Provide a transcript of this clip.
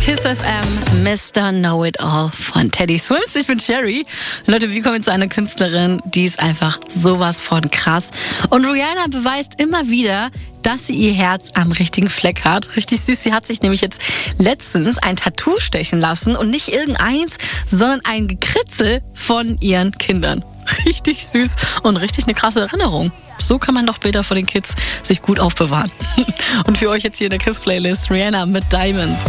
Kiss FM, Mr. Know-It-All von Teddy Swims. Ich bin Sherry. Leute, wir kommen zu einer Künstlerin, die ist einfach sowas von krass. Und Rihanna beweist immer wieder, dass sie ihr Herz am richtigen Fleck hat. Richtig süß. Sie hat sich nämlich jetzt letztens ein Tattoo stechen lassen und nicht irgendeins, sondern ein Gekritzel von ihren Kindern. Richtig süß und richtig eine krasse Erinnerung. So kann man doch Bilder von den Kids sich gut aufbewahren. Und für euch jetzt hier in der Kiss-Playlist Rihanna mit Diamonds.